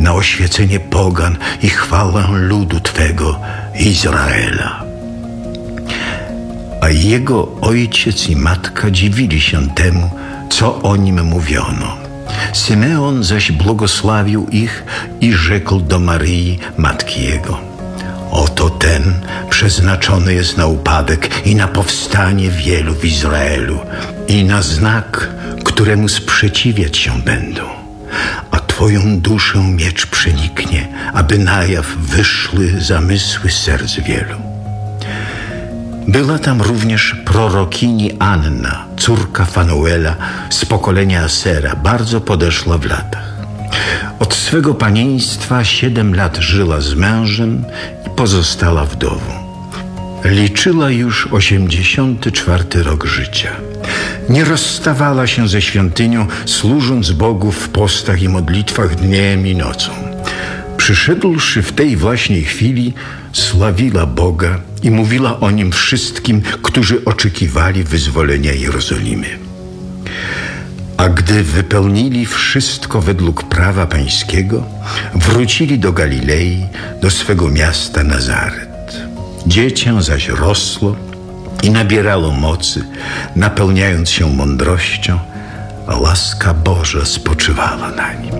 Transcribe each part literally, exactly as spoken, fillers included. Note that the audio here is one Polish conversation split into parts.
na oświecenie pogan i chwałę ludu Twego, Izraela. A jego ojciec i matka dziwili się temu, co o nim mówiono. Symeon zaś błogosławił ich i rzekł do Maryi, matki jego: oto ten przeznaczony jest na upadek i na powstanie wielu w Izraelu i na znak, któremu sprzeciwiać się będą. A Twoją duszę miecz przeniknie, aby na jaw wyszły zamysły serc wielu. Była tam również prorokini Anna, córka Fanuela z pokolenia Asera, bardzo podeszła w latach. Od swego panieństwa siedem lat żyła z mężem i pozostała wdową. Liczyła już osiemdziesiąty czwarty rok życia. Nie rozstawała się ze świątynią, służąc Bogu w postach i modlitwach dniem i nocą. Przyszedłszy w tej właśnie chwili, sławiła Boga i mówiła o Nim wszystkim, którzy oczekiwali wyzwolenia Jerozolimy. A gdy wypełnili wszystko według prawa pańskiego, wrócili do Galilei, do swego miasta Nazaret. Dziecię zaś rosło i nabierało mocy, napełniając się mądrością, a łaska Boża spoczywała na nim.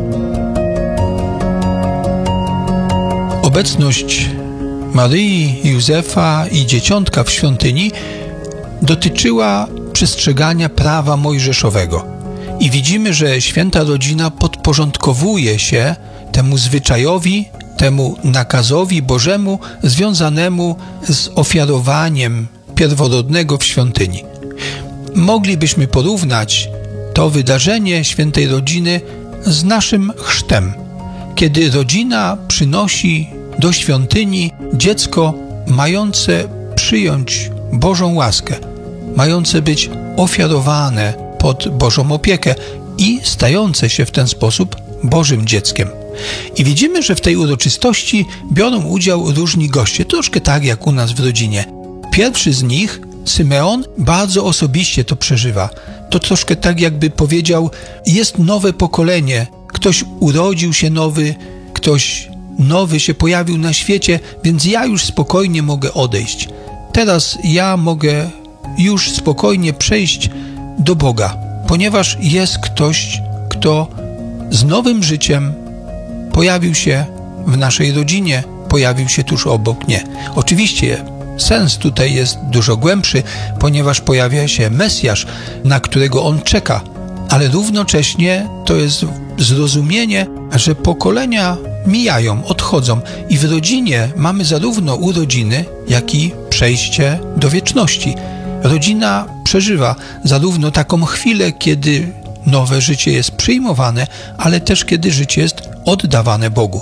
Obecność Maryi, Józefa i dzieciątka w świątyni dotyczyła przestrzegania prawa mojżeszowego. I widzimy, że święta rodzina podporządkowuje się temu zwyczajowi, temu nakazowi Bożemu związanemu z ofiarowaniem pierworodnego w świątyni. Moglibyśmy porównać to wydarzenie świętej rodziny z naszym chrztem, kiedy rodzina przynosi do świątyni dziecko mające przyjąć Bożą łaskę, mające być ofiarowane pod Bożą opiekę i stające się w ten sposób Bożym dzieckiem. I widzimy, że w tej uroczystości biorą udział różni goście, troszkę tak jak u nas w rodzinie. Pierwszy z nich, Symeon, bardzo osobiście to przeżywa. To troszkę tak jakby powiedział, jest nowe pokolenie, ktoś urodził się nowy, ktoś nowy się pojawił na świecie, więc ja już spokojnie mogę odejść. Teraz ja mogę już spokojnie przejść do Boga, ponieważ jest ktoś, kto z nowym życiem pojawił się w naszej rodzinie, pojawił się tuż obok mnie. Oczywiście sens tutaj jest dużo głębszy, ponieważ pojawia się Mesjasz, na którego on czeka, ale równocześnie to jest zrozumienie, że pokolenia mijają, odchodzą i w rodzinie mamy zarówno urodziny, jak i przejście do wieczności. Rodzina przeżywa zarówno taką chwilę, kiedy nowe życie jest przyjmowane, ale też kiedy życie jest oddawane Bogu.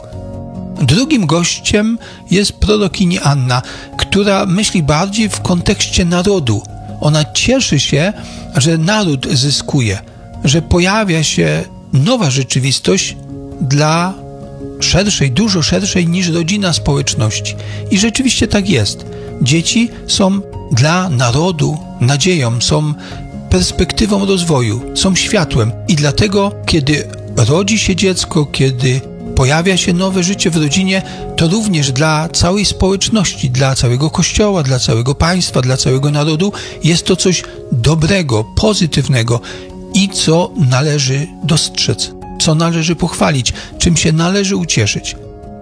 Drugim gościem jest prorokini Anna, która myśli bardziej w kontekście narodu. Ona cieszy się, że naród zyskuje, że pojawia się nowa rzeczywistość dla szerszej, dużo szerszej niż rodzina społeczności. I rzeczywiście tak jest. Dzieci są dla narodu nadzieją, są perspektywą rozwoju, są światłem. I dlatego, kiedy rodzi się dziecko, kiedy pojawia się nowe życie w rodzinie, to również dla całej społeczności, dla całego Kościoła, dla całego państwa, dla całego narodu jest to coś dobrego, pozytywnego i co należy dostrzec, co należy pochwalić, czym się należy ucieszyć.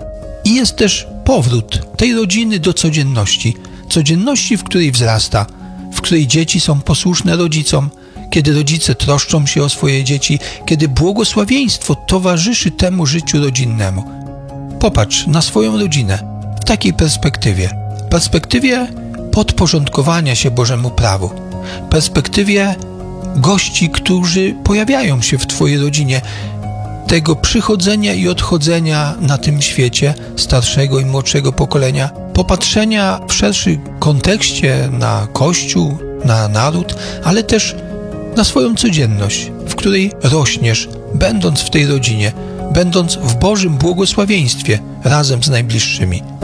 I jest też powrót tej rodziny do codzienności, codzienności, w której wzrasta, w której dzieci są posłuszne rodzicom, kiedy rodzice troszczą się o swoje dzieci, kiedy błogosławieństwo towarzyszy temu życiu rodzinnemu. Popatrz na swoją rodzinę w takiej perspektywie. Perspektywie podporządkowania się Bożemu prawu. Perspektywie gości, którzy pojawiają się w Twojej rodzinie, tego przychodzenia i odchodzenia na tym świecie starszego i młodszego pokolenia, popatrzenia w szerszym kontekście na Kościół, na naród, ale też na swoją codzienność, w której rośniesz, będąc w tej rodzinie, będąc w Bożym błogosławieństwie razem z najbliższymi.